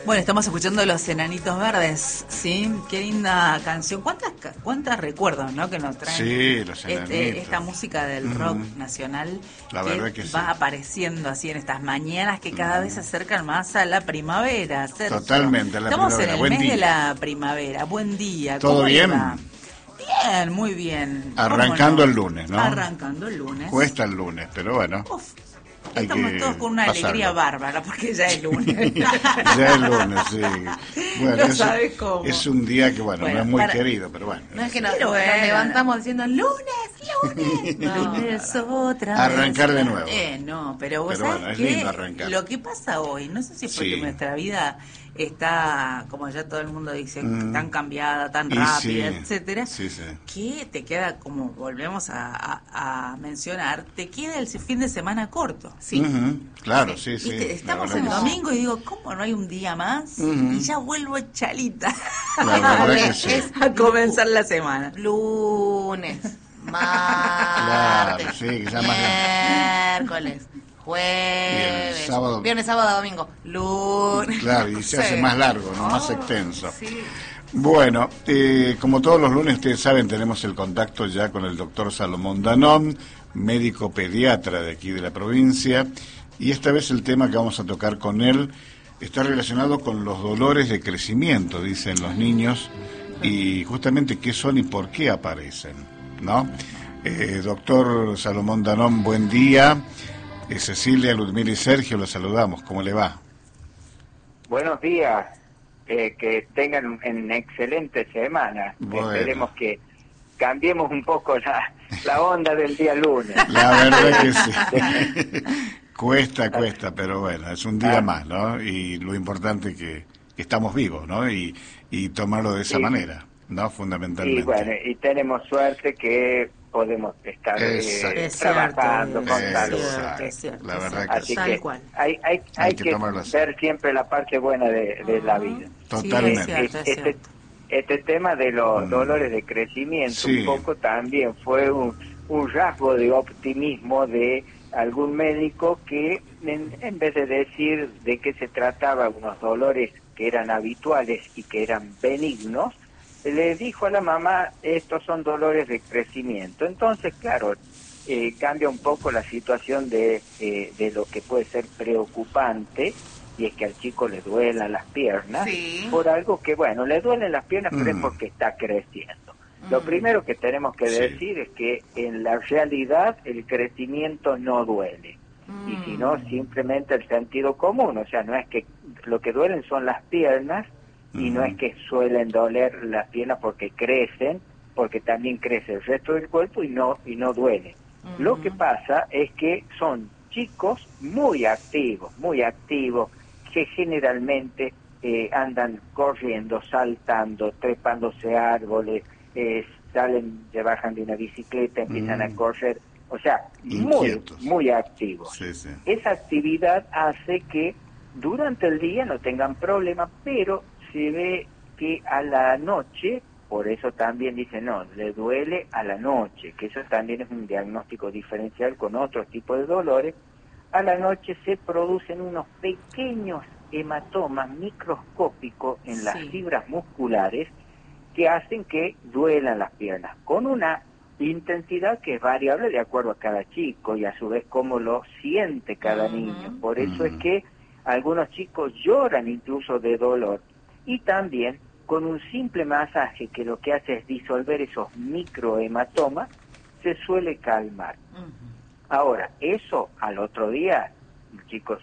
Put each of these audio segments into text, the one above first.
Bueno, estamos escuchando Los Enanitos Verdes, ¿sí? Qué linda canción. ¿Cuántas recuerdos, ¿no? Que nos traen Sí, Los Enanitos. esta música del rock nacional La que verdad que sí. va apareciendo así en estas mañanas que cada vez se acercan más a la primavera, Sergio. Totalmente, a la Estamos primavera. en el Buen mes día. de la primavera. Buen día. ¿Todo ¿Cómo le bien? va? Bien, muy bien. Arrancando ¿Cómo no? el lunes, ¿no? Arrancando el lunes. Cuesta el lunes, pero bueno. Uf, Hay estamos que todos con una pasarlo. alegría bárbara porque ya es lunes. Ya es lunes, sí. Bueno, No sabes cómo. es un día que, bueno, no es muy para- querido, pero bueno. No es que nos Pero bueno. levantamos diciendo lunes. No. Lunes otra vez. Arrancar de nuevo. No, pero vos Pero sabés bueno, es que lindo arrancar. lo que pasa hoy, no sé si es porque Sí. nuestra vida está, como ya todo el mundo dice, tan cambiada, tan Y rápida, sí. etcétera, Sí, sí. que te queda, como volvemos a mencionar, te queda el fin de semana corto. Sí. Ujú, claro, sí, sí. ¿Viste? la Estamos verdad en que sí. domingo y digo, ¿cómo no hay un día más? Y ya vuelvo chalita La verdad que sí. a comenzar la semana. Lunes, Claro, martes, sí, que ya más miércoles, jueves, Bien, sábado. viernes, sábado, domingo, lunes. Claro, y se hace Sí. más largo, ¿no? Más extenso. Sí. Bueno, como todos los lunes, ustedes saben, tenemos el contacto ya con el doctor Salomón Danón, médico pediatra de aquí de la provincia, y esta vez el tema que vamos a tocar con él está relacionado con los dolores de crecimiento, dicen los niños, y justamente qué son y por qué aparecen, ¿no? Doctor Salomón Danón, buen día. Cecilia, Ludmila y Sergio, los saludamos. ¿Cómo le va? Buenos días, que tengan una excelente semana. Bueno. Esperemos que cambiemos un poco la onda del día lunes. La verdad que sí. Cuesta, pero bueno, es un día más, ¿no? Y lo importante que estamos vivos, ¿no? Y tomarlo de esa Sí. manera, ¿no? Fundamentalmente. Y bueno, y tenemos suerte que podemos estar Exacto. Es cierto, trabajando con es salud. cierto, es cierto, La es verdad cierto. que Así Tal que cual. hay que que tomarlo así. ver siempre la parte buena de la vida. Totalmente. Sí, es cierto, es Este, cierto. este tema de los dolores de crecimiento Sí. un poco también fue un rasgo de optimismo de algún médico que en vez de decir de qué se trataba, unos dolores que eran habituales y que eran benignos, le dijo a la mamá, estos son dolores de crecimiento. Entonces, claro, cambia un poco la situación de lo que puede ser preocupante, y es que al chico le duelan las piernas, Sí. por algo que, bueno, le duelen las piernas, pero es porque está creciendo. Lo primero que tenemos que Sí. decir es que en la realidad el crecimiento no duele. Y si no, simplemente el sentido común, o sea, no es que lo que duelen son las piernas, y no es que suelen doler las piernas porque crecen, porque también crece el resto del cuerpo y no duele. Lo que pasa es que son chicos muy activos, que generalmente andan corriendo, saltando, trepándose a árboles, se bajan de una bicicleta, empiezan a correr, o sea, Inquietos. muy activos. Sí, sí. Esa actividad hace que durante el día no tengan problemas, pero se ve que a la noche, por eso también dicen, no, le duele a la noche, que eso también es un diagnóstico diferencial con otros tipos de dolores. A la noche se producen unos pequeños hematomas microscópicos en las Sí. fibras musculares que hacen que duelan las piernas, con una intensidad que es variable de acuerdo a cada chico y a su vez cómo lo siente cada niño. Por eso es que algunos chicos lloran incluso de dolor, y también con un simple masaje que lo que hace es disolver esos microhematomas, se suele calmar. Ahora, eso al otro día, los chicos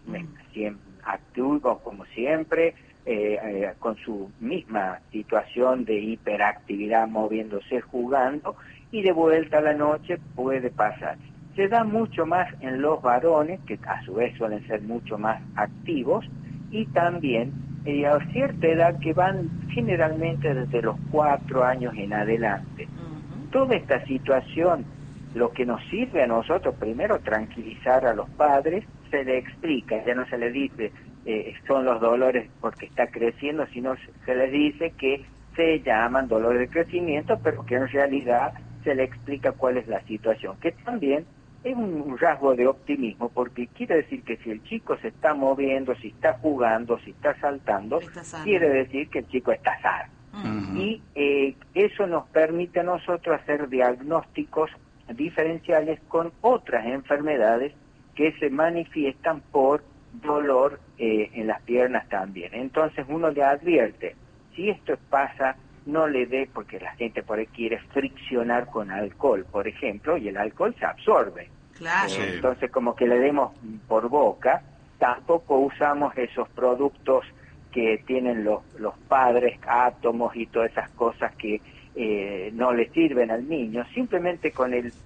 activos como siempre, con su misma situación de hiperactividad, moviéndose, jugando, y de vuelta a la noche puede pasar. Se da mucho más en los varones, que a su vez suelen ser mucho más activos, y también a cierta edad, que van generalmente desde los 4 años en adelante. Toda esta situación, lo que nos sirve a nosotros, primero tranquilizar a los padres, se le explica, ya no se le dice son los dolores porque está creciendo, sino se les dice que se llaman dolores de crecimiento, pero que en realidad se le explica cuál es la situación, que también es un rasgo de optimismo, porque quiere decir que si el chico se está moviendo, si está jugando, si está saltando, Está sano. quiere decir que el chico está sano. Y eso nos permite a nosotros hacer diagnósticos diferenciales con otras enfermedades que se manifiestan por dolor en las piernas también. Entonces uno le advierte, si esto pasa, no le dé, porque la gente por ahí quiere friccionar con alcohol, por ejemplo, y el alcohol se absorbe. Claro. Sí. Entonces como que le demos por boca. Tampoco usamos esos productos que tienen los padres, átomos y todas esas cosas que no le sirven al niño, simplemente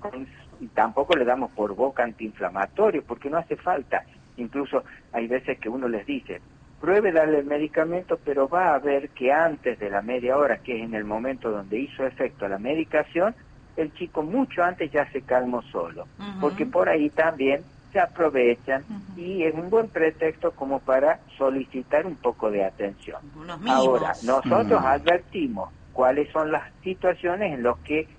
y tampoco le damos por boca antiinflamatorio, porque no hace falta. Incluso hay veces que uno les dice, pruebe darle el medicamento, pero va a ver que antes de la media hora, que es en el momento donde hizo efecto la medicación, el chico mucho antes ya se calmó solo, porque por ahí también se aprovechan y es un buen pretexto como para solicitar un poco de atención. Unos mimos. Ahora, nosotros advertimos cuáles son las situaciones en las que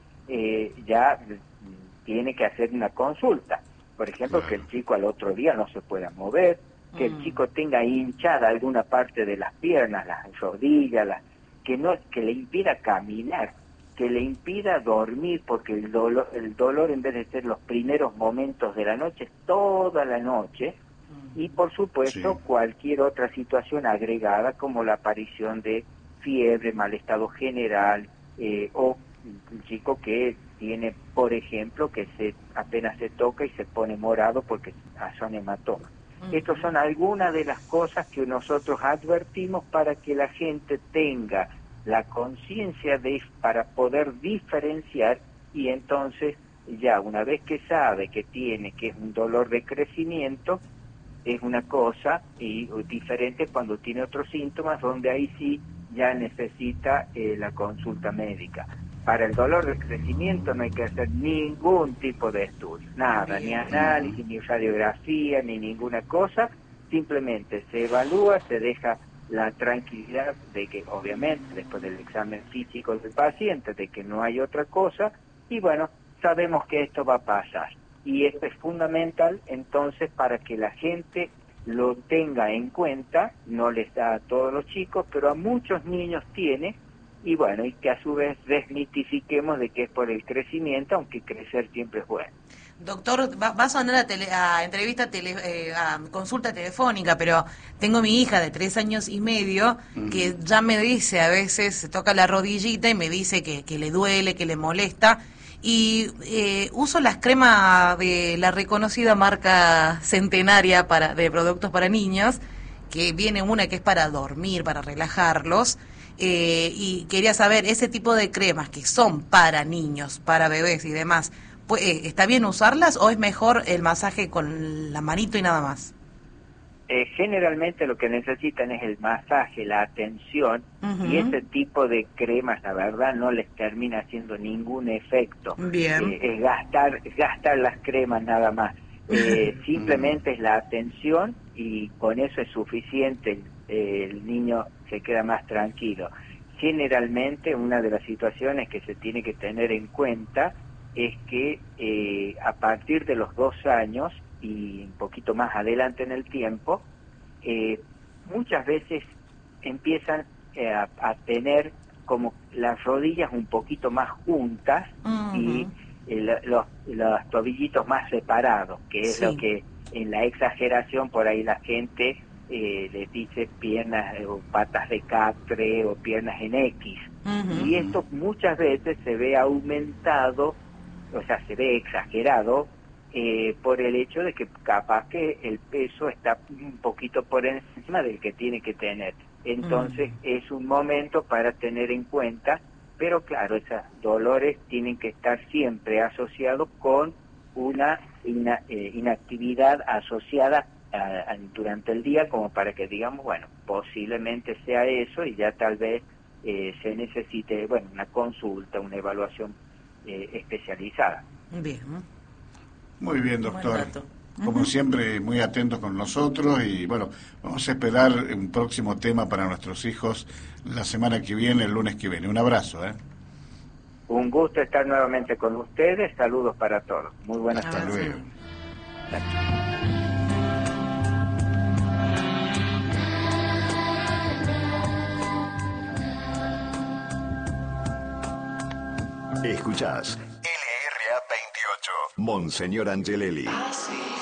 ya tiene que hacer una consulta. Por ejemplo, que el chico al otro día no se pueda mover, que el chico tenga hinchada alguna parte de las piernas, las rodillas, que le impida caminar, que le impida dormir, porque el dolor en vez de ser los primeros momentos de la noche, es toda la noche, y por supuesto cualquier otra situación agregada como la aparición de fiebre, mal estado general, o un chico que tiene, por ejemplo, que apenas se toca y se pone morado porque son hematomas. Estas son algunas de las cosas que nosotros advertimos para que la gente tenga la conciencia para poder diferenciar, y entonces ya una vez que sabe que es un dolor de crecimiento, es una cosa, y diferente cuando tiene otros síntomas, donde ahí sí ya necesita la consulta médica. Para el dolor de crecimiento no hay que hacer ningún tipo de estudio, nada, ni análisis, ni radiografía, ni ninguna cosa, simplemente se evalúa, se deja la tranquilidad de que obviamente después del examen físico del paciente, de que no hay otra cosa, y bueno, sabemos que esto va a pasar. Y esto es fundamental entonces para que la gente lo tenga en cuenta, no les da a todos los chicos, pero a muchos niños tiene, y bueno, y que a su vez desmitifiquemos de que es por el crecimiento, aunque crecer siempre es bueno. Doctor, va a sonar a entrevista, a consulta telefónica, pero tengo mi hija de 3 años y medio que ya me dice, a veces se toca la rodillita y me dice que le duele, que le molesta, y uso las cremas de la reconocida marca Centenaria de productos para niños, que viene una que es para dormir, para relajarlos, y quería saber, ese tipo de cremas que son para niños, para bebés y demás, ¿está bien usarlas o es mejor el masaje con la manito y nada más? Generalmente lo que necesitan es el masaje, la atención, y ese tipo de cremas, la verdad, no les termina haciendo ningún efecto. Bien. Es gastar las cremas nada más. Simplemente es la atención y con eso es suficiente, el niño se queda más tranquilo. Generalmente una de las situaciones que se tiene que tener en cuenta es que a partir de los 2 años y un poquito más adelante en el tiempo, muchas veces empiezan a tener como las rodillas un poquito más juntas y los tobillitos más separados, que es lo que en la exageración por ahí la gente les dice piernas o patas de catre o piernas en X. Y esto muchas veces se ve aumentado, o sea, se ve exagerado por el hecho de que capaz que el peso está un poquito por encima del que tiene que tener. Entonces es un momento para tener en cuenta, pero claro, esos dolores tienen que estar siempre asociados con una inactividad asociada durante el día, como para que digamos, bueno, posiblemente sea eso y ya tal vez se necesite, bueno, una consulta, una evaluación especializada. Bien. Muy bien, doctor. Buen dato. Como siempre, muy atentos con nosotros y bueno, vamos a esperar un próximo tema para nuestros hijos la semana que viene, el lunes que viene. Un abrazo, Un gusto estar nuevamente con ustedes. Saludos para todos. Muy buenas Hasta tardes. luego. Escuchás LRA 28, Monseñor Angelelli.